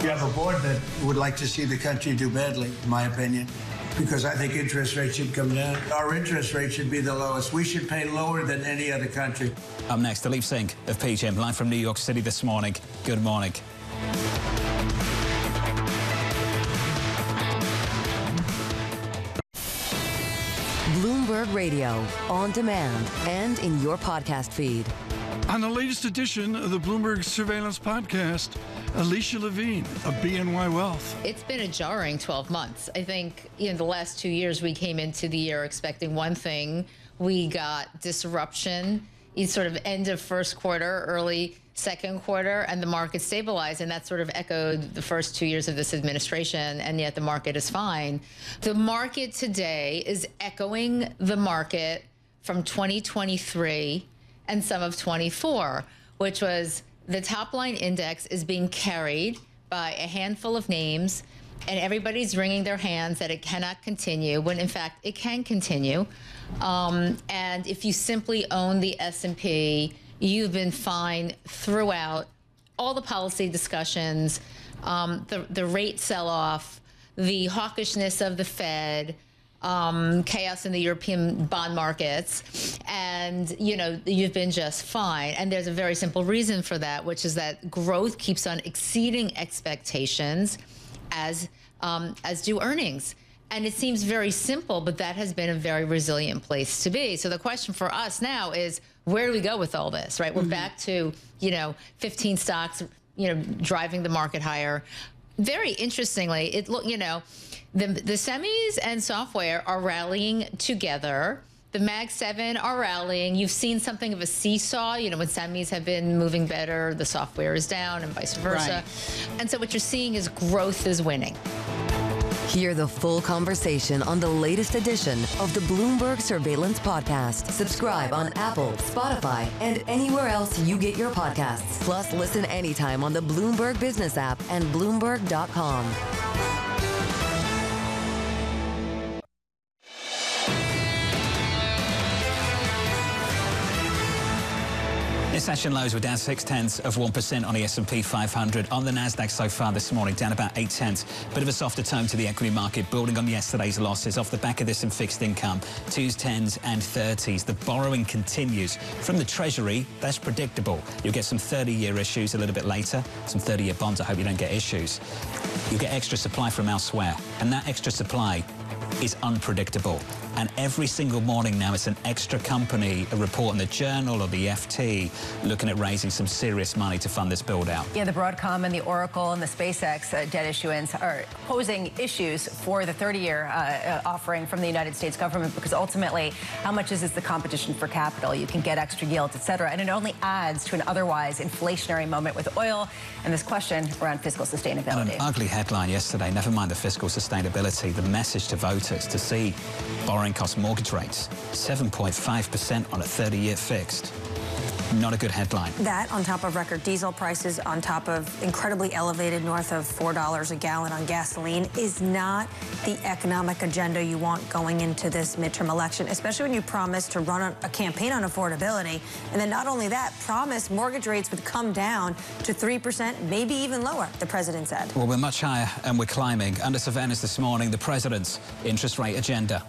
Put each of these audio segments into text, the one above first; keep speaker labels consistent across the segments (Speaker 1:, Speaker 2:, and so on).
Speaker 1: You have a board that would like to see the country do badly, in my opinion, because I think interest rates should come down. Our interest rate should be the lowest. We should pay lower than any other country.
Speaker 2: Up next, Dalip Singh of PGIM, live from New York City this morning. Good morning.
Speaker 3: Bloomberg Radio, on demand and in your podcast feed.
Speaker 4: On the latest edition of the Bloomberg Surveillance Podcast, Alicia Levine of BNY Wealth.
Speaker 5: It's been a jarring 12 months. I think in the last 2 years, we came into the year expecting one thing. We got disruption, sort of end of first quarter, early second quarter, and the market stabilized, and that sort of echoed the first 2 years of this administration, and yet the market is fine. The market today is echoing the market from 2023 and some of 24, which was the top line index is being carried by a handful of names, and everybody's wringing their hands that it cannot continue, when in fact it can continue. And if you simply own the S&P, you've been fine throughout all the policy discussions, the rate sell-off, the hawkishness of the Fed, chaos in the European bond markets, and you've been just fine. And there's a very simple reason for that, which is that growth keeps on exceeding expectations, as do earnings. And it seems very simple, but that has been a very resilient place to be. So the question for us now is, where do we go with all this, right? We're back to, 15 stocks, driving the market higher. Very interestingly, the semis and software are rallying together. The Mag 7 are rallying. You've seen something of a seesaw. When semis have been moving better, the software is down and vice versa. Right. And so what you're seeing is growth is winning.
Speaker 3: Hear the full conversation on the latest edition of the Bloomberg Surveillance Podcast. Subscribe on Apple, Spotify, and anywhere else you get your podcasts. Plus, listen anytime on the Bloomberg Business app and Bloomberg.com.
Speaker 2: Session lows were down 0.6% on the S&P 500. On the Nasdaq so far this morning, down about 0.8. Bit of a softer tone to the equity market, building on yesterday's losses off the back of this in fixed income. 2s, 10s, and 30s. The borrowing continues from the Treasury. That's predictable. You'll get some 30-year issues a little bit later. Some 30-year bonds. I hope you don't get issues. You'll get extra supply from elsewhere, and that extra supply is unpredictable. And every single morning now, it's an extra company, a report in the Journal or the FT, looking at raising some serious money to fund this build-out.
Speaker 6: Yeah, the Broadcom and the Oracle and the SpaceX debt issuance are posing issues for the 30-year offering from the United States government, because ultimately, how much is this the competition for capital? You can get extra yields, et cetera, and it only adds to an otherwise inflationary moment with oil and this question around fiscal sustainability.
Speaker 2: And an ugly headline yesterday, never mind the fiscal sustainability, the message to voters to see borrowing cost mortgage rates 7.5% on a 30-year fixed. Not a good headline.
Speaker 7: That on top of record diesel prices, on top of incredibly elevated north of $4 a gallon on gasoline, is not the economic agenda you want going into this midterm election, especially when you promise to run a campaign on affordability. And then not only that, promise mortgage rates would come down to 3%, maybe even lower, the president said.
Speaker 2: Well, we're much higher and we're climbing. Under surveillance this morning, the president's interest rate agenda.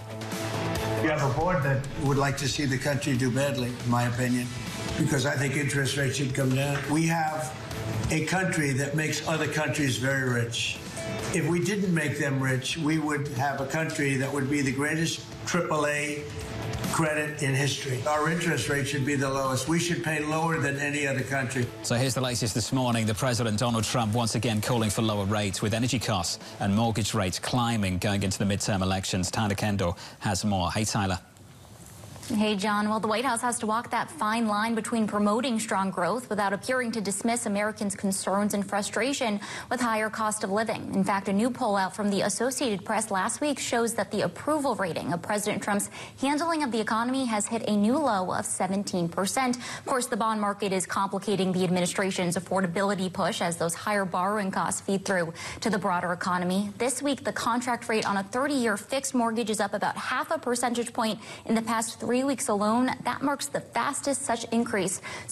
Speaker 1: You have a board that would like to see the country do badly, in my opinion, because I think interest rates should come down. We have a country that makes other countries very rich. If we didn't make them rich, we would have a country that would be the greatest AAA credit in history. Our interest rate should be the lowest. We should pay lower than any other country.
Speaker 2: So here's the latest this morning. The President, Donald Trump, once again calling for lower rates, with energy costs and mortgage rates climbing going into the midterm elections. Tyler Kendall has more. Hey, Tyler.
Speaker 8: Hey, John. Well, the White House has to walk that fine line between promoting strong growth without appearing to dismiss Americans' concerns and frustration with higher cost of living. In fact, a new poll out from the Associated Press last week shows that the approval rating of President Trump's handling of the economy has hit a new low of 17%. Of course, the bond market is complicating the administration's affordability push as those higher borrowing costs feed through to the broader economy. This week, the contract rate on a 30-year fixed mortgage is up about 0.5 percentage point in the past 3 weeks alone. That marks the fastest such increase